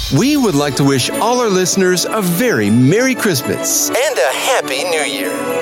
We would like to wish all our listeners a very Merry Christmas and a Happy New Year.